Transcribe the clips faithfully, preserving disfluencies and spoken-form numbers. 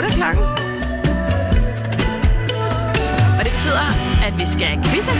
otte er klokken. Og det betyder, at vi skal quizze.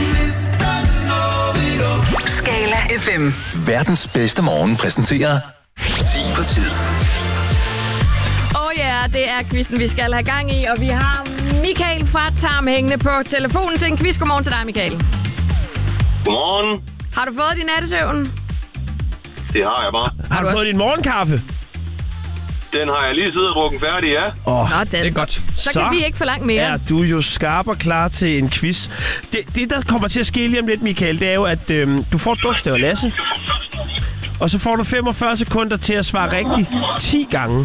Skala F M. Verdens bedste morgen præsenterer ti på tid. Oh ja, yeah, det er quizzen, vi skal have gang i. Og vi har Michael fra Tarm hængende på telefonen til en quiz. Godmorgen til dig, Michael. Godmorgen. Har du fået din nattesøvn? Det har jeg bare. Har, har du fået din morgenkaffe? Den har jeg lige siddet og drukket færdig, ja. Oh, det er godt. Så, så kan vi ikke forlange mere. Er du jo skarp og klar til en quiz. Det, det der kommer til at ske lige om lidt, Michael, det er jo, at øhm, du får et bogstav, Lasse. Og så får du femogfyrre sekunder til at svare rigtigt ti gange.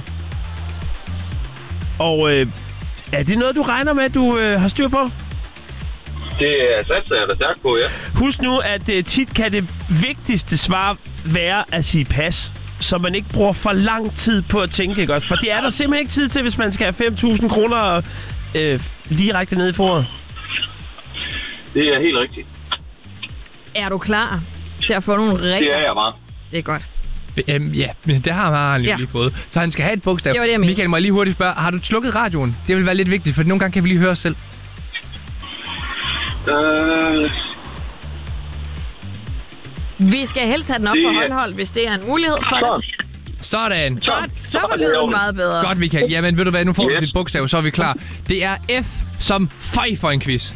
Og øh, er det noget, du regner med, at du øh, har styr på? Det er satser jeg da stærkt på, ja. Husk nu, at øh, tit kan det vigtigste svar være at sige pas, så man ikke bruger for lang tid på at tænke, ikke også? For det er der simpelthen ikke tid til, hvis man skal have fem tusind kroner øh, direkte ned i foret. Det er helt rigtigt. Er du klar til at få nogle regler? Det er jeg bare. Det er godt. Øhm, ja, men det har han jo ja. lige fået. Så han skal have et bogstav. Det var det, jeg Michael, må jeg lige hurtigt spørge, har du slukket radioen? Det vil være lidt vigtigt, for nogle gange kan vi lige høre os selv. Øh... Vi skal helst have den op det... på håndhold, hvis det er en mulighed for Sådan. det. Sådan. Godt, så var lyden meget bedre. Godt, Michael. Jamen, ved du hvad, nu får yes. du dit bogstav, så er vi klar. Det er F som fej for en quiz.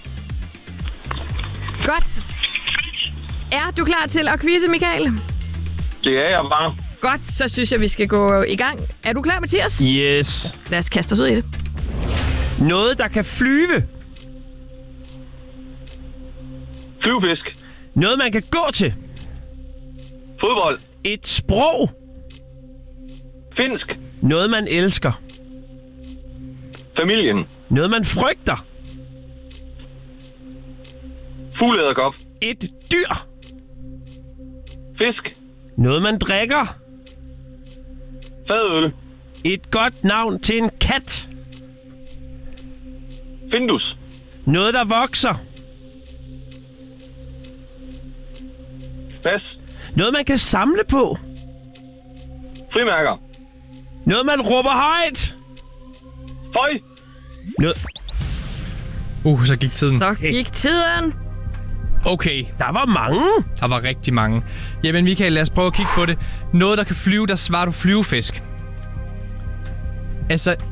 Godt. Er du klar til at quizze, Michael? Det er jeg bare. Godt, så synes jeg, vi skal gå i gang. Er du klar, Mathias? Yes. Lad os kaste os ud i det. Noget, der kan flyve. Flyvefisk. Noget, man kan gå til. Fodbold. Et sprog. Finsk. Noget, man elsker. Familien. Noget, man frygter. Fugleæderkop. Et dyr. Fisk. Noget, man drikker. Fadøl. Et godt navn til en kat. Findus. Noget, der vokser. Pas. Noget, man kan samle på. Frimærker. Noget, man råber højt. Føj. Noget... Uh, så gik tiden. Så gik tiden. Okay, Der var mange. der var rigtig mange. Jamen, Michael, lad os prøve at kigge på det. Noget, der kan flyve, der svarer du flyvefisk. Altså...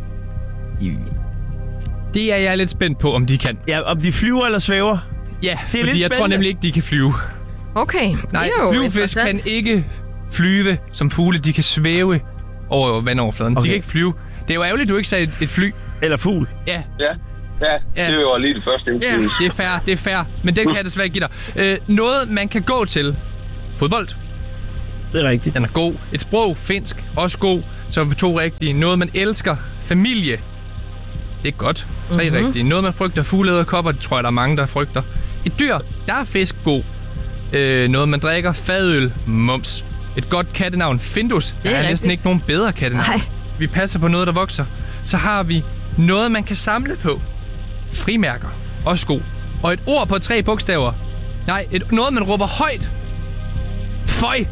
Det er jeg lidt spændt på, om de kan. Ja, om de flyver eller svæver. Ja, Det er fordi lidt jeg tror spændende. nemlig ikke, de kan flyve. Okay, Nej, det er jo flyvefisk kan interessant. ikke flyve som fugle. De kan svæve over vandoverfladen. Okay. De kan ikke flyve. Det er jo ærgerligt, du ikke sagde et, et fly. Eller fugl. Ja, Ja. Ja, Ja. det var lige det første indskydelse. det er fair, det er fair. Men den kan jeg desværre ikke give dig. Øh, noget, man kan gå til. Fodbold. Det er rigtigt. Den er god. Et sprog. Finsk. Også god. Så er vi to rigtige. Noget, man elsker. Familie. Det er godt. Tre mm-hmm. rigtige. Noget, man frygter. Fugleæderkopper. Det tror jeg, der er mange, der frygter. Et dyr. Der er fisk god. Øh, noget, man drikker. Fadøl. Mums. Et godt kattenavn. Findus. Der er, er næsten ikke nogen bedre kattenavn. Nej. Vi passer på noget, der vokser. Så har vi noget, man kan samle på. Frimærker. Og sko. Og et ord på tre bogstaver. Nej, et, noget, man råber højt. Føj.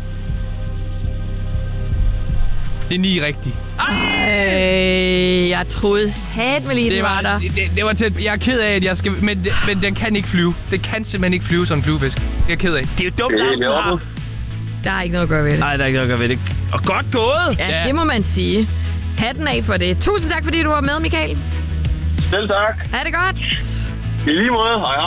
Det er ni rigtigt. Øh, jeg troede satme lige, det var der. Det, det, det var tæt. Jeg er ked af, at jeg skal... Men, det, men den kan ikke flyve. Det kan simpelthen ikke flyve som en flyvefisk. Jeg er ked af. Det er jo dumt, Det er at helt den har. oppe. Der er ikke noget at gøre ved det. Nej, der er ikke noget at gøre ved det. Og godt gået. Ja, Ja. det må man sige. Hatten af for det. Tusind tak, fordi du var med, Michael. Selv tak. Ha' det godt. I lige måde. Hej hej.